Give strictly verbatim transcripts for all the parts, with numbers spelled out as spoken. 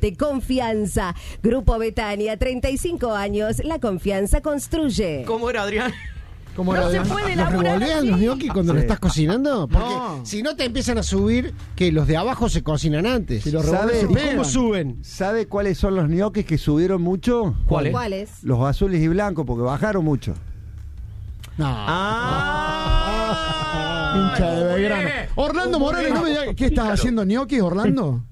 De confianza. Grupo Betania, treinta y cinco años, la confianza construye. ¿Cómo era, Adrián? ¿Cómo No era? se puede ¿Los elaborar revolean así. los gnocchi cuando lo estás cocinando? Porque No. si no te empiezan a subir, que los de abajo se cocinan antes. Si los ¿Sabe? revolean, ¿Y se cómo pegan. suben? ¿Sabe cuáles son los ñoquis que subieron mucho? ¿Cuáles? ¿Cuáles? Los azules y blancos, porque bajaron mucho. No. Ah, Hincha de Belgrano. Orlando Morales, no me digas, ¿qué estás haciendo ñoquis, Orlando?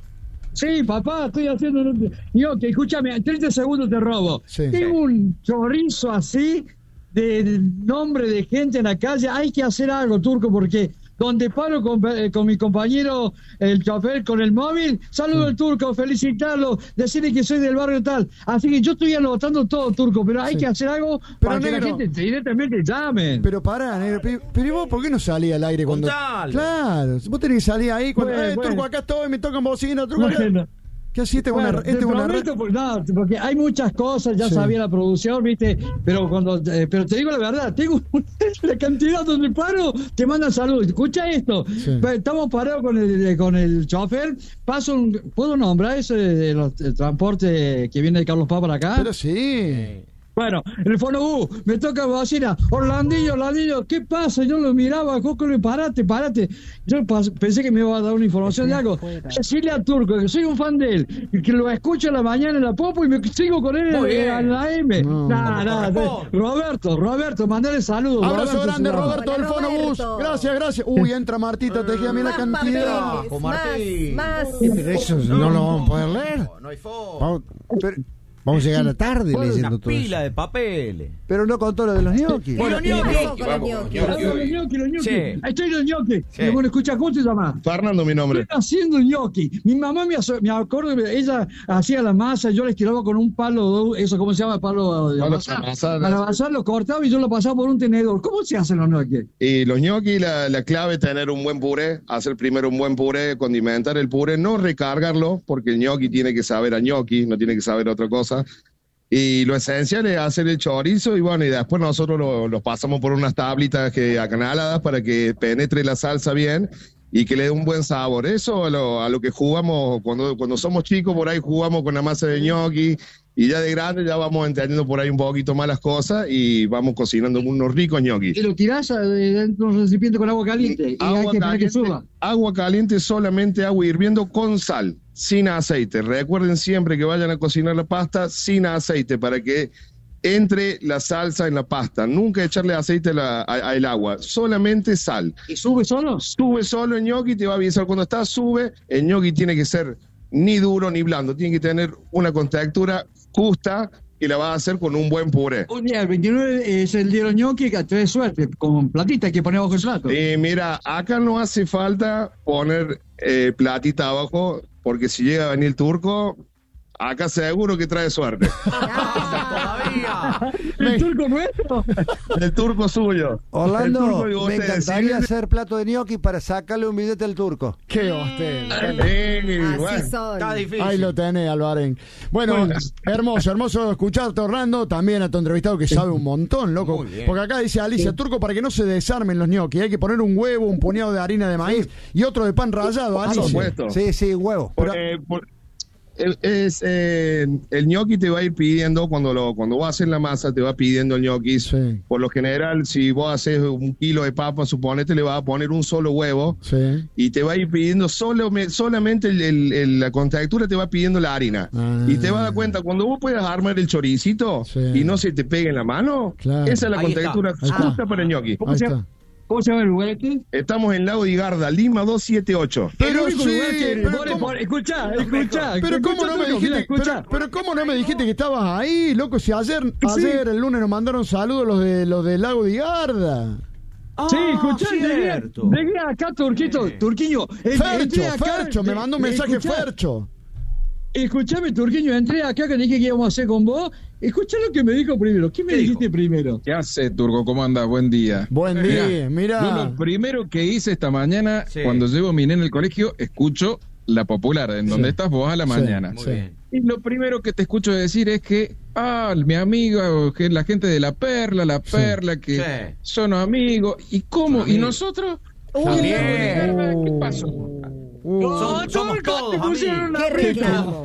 Sí, papá, estoy haciendo gnocchi. Escúchame, en treinta segundos te robo. Sí. Tengo un chorizo así de, de nombre de gente en la calle. Hay que hacer algo, Turco, porque donde paro con, eh, con mi compañero, el chofer, con el móvil, saludo al Turco, felicitarlo, decirle que soy del barrio tal. Así que yo estoy anotando todo, Turco, pero hay Sí. que hacer algo Pero, para que negro, la gente directamente llame. Pero pará, negro. Pero, pero ¿y vos por qué no salís al aire cuando...? Contalo. Claro, vos tenés que salir ahí cuando... Bueno, eh, bueno. Turco, acá estoy, me tocan bocina, Turco, acá... Bueno. ¿Qué así? Este es una, Bueno, este te es una red... prometo, porque, no, porque hay muchas cosas, ya Sí. sabía la producción, viste, pero cuando eh, pero te digo la verdad, tengo la cantidad donde paro, te mandan saludos. Escucha esto, Sí. estamos parados con el eh, con el chofer, paso un, ¿puedo nombrar ese de los el transporte que viene de Carlos Paz para acá? Pero sí... Bueno, en el fono U, me toca bocina, Orlandillo, Orlandillo, ¿qué pasa? Yo lo miraba, Coco, le parate, parate. Yo pas- pensé que me iba a dar una información de algo. Decirle a Turco que soy un fan de él, y que lo escucho a la mañana en la Popo y me sigo con él Muy en, bien. en la M. No. Nah, nah, corresponde. Roberto, Roberto, mandale saludos. Abrazo Roberto, grande, se llama. Roberto del Hola, Fonobús. Roberto. Gracias, gracias. Uy, entra Martita Tejía, mira la Más cantidad. papeles, Con más, Martín. más. Eh, Pero eso no, lo vamos a poder leer. No hay foto. Vamos, vamos a llegar a la tarde Una leyendo todo pila eso. de papeles. Pero no contó lo de los ñoquis. Bueno, ¿Qué pasó ñoqui. con los Vamos, ñoquis? ñoqui. Ah, los ñoqui, los ñoqui. Sí. Ahí estoy los ñoqui. Sí. Y bueno, escucha, ¿cómo se llama? Fernando, mi nombre. Estoy haciendo ñoqui. Mi mamá me, aso- me acuerdo, que ella hacía la masa, yo la estiraba con un palo, eso, ¿cómo se llama? Palo de Palo amasar. para amasar. Para amasar lo cortaba y yo lo pasaba por un tenedor. ¿Cómo se hacen los ñoquis? Y los ñoqui, la, la clave es tener un buen puré, hacer primero un buen puré, condimentar el puré, no recargarlo, porque el ñoqui tiene que saber a ñoqui, no tiene que saber a otra cosa. Y lo esencial es hacer el chorizo y bueno, y después nosotros lo- los pasamos por unas tablitas que acanaladas para que penetre la salsa bien y que le dé un buen sabor. Eso a lo, a lo que jugamos cuando, cuando somos chicos, por ahí jugamos con la masa de ñoqui y ya de grande ya vamos entendiendo por ahí un poquito más las cosas y vamos cocinando unos ricos ñoquis. Y lo tirás eh, dentro de un recipiente con agua caliente y hay Agua que esperar que caliente, suba. agua caliente, solamente agua hirviendo con sal, sin aceite. Recuerden siempre que vayan a cocinar la pasta sin aceite para que entre la salsa en la pasta. Nunca echarle aceite a la- a- al agua, solamente sal. ¿Y sube solo? Sube solo el ñoqui, te va a avisar cuando está, sube. El ñoqui tiene que ser ni duro ni blando, tiene que tener una contextura justa y la vas a hacer con un buen puré. Un día, el veintinueve es el día de los ñoquis, que trae suerte, con platita hay que poner bajo el plato. Y mira, acá no hace falta poner eh, platita abajo, porque si llega a venir el turco, acá seguro que trae suerte. Todavía. ¿El turco nuestro? El turco suyo. El Orlando, turco y me ustedes, encantaría ¿sí? hacer plato de ñoqui para sacarle un billete al turco. Qué hostel. Sí, bueno. Así son. Está difícil. Ahí lo tenés, Alvarén. Bueno, Bueno. hermoso, hermoso escucharte, Orlando. También a tu entrevistado que sabe un montón, loco. Muy bien. Porque acá dice Alicia, Turco, para que no se desarmen los ñoquis, hay que poner un huevo, un puñado de harina de maíz y otro de pan rallado, Por Alicia. supuesto. Sí, sí, un huevo. Por- eh, por- el- es, eh, el ñoqui te va a ir pidiendo, cuando lo cuando vos haces la masa, te va pidiendo el ñoqui. Sí. Por lo general, si vos haces un kilo de papa, suponete, le vas a poner un solo huevo. Sí. Y te va a ir pidiendo solo, solamente el- el- el- la contextura te va pidiendo la harina. Ah. Y te vas a dar cuenta, cuando vos puedas armar el choricito Sí. y no se te pegue en la mano, Claro. esa es la Ahí contextura está. Ahí está. justa para el ñoqui. ¿Cómo Ahí se, está. ¿Cómo se llama el lugar este? Estamos en Lago de Garda, Lima doscientos setenta y ocho. Pero El único sí, lugar que pero pone- ¿cómo? pone- escuchá, escuchá. Pero cómo escuchá, no me Turco, dijiste, mira, escuchá. pero, pero cómo no me dijiste que estabas ahí, loco, si ayer, Sí. ayer el lunes nos mandaron saludos los de los del Lago de Garda. Sí, Ah, escuchá, llegué, cierto. llegué acá, Turquito, Sí. Turquiño. en- Fercho, entré acá, Fercho, me de- mandó un mensaje escuchá, Fercho. Escuchame, Turquiño, entré acá que dije que íbamos a hacer con vos. Escuchá lo que me dijo primero. ¿Qué me ¿Qué dijiste dijo? primero? ¿Qué hace, Turco? ¿Cómo andas? Buen día. Buen día, Yo mira. lo primero que hice esta mañana, Sí. cuando llevo a mi nene al colegio, escucho La Popular, en donde Sí. estás vos a la Sí, mañana. Muy sí. bien. Y lo primero que te escucho decir es que, ah, mi amiga, o que la gente de La Perla, La Sí. Perla, que Sí. son amigos. ¿Y cómo? Son ¿Y amigos. nosotros? También. ¿Qué pasó? Uh, Som- somos Turco, todos te pusieron amigos. una Qué rica. reclamo.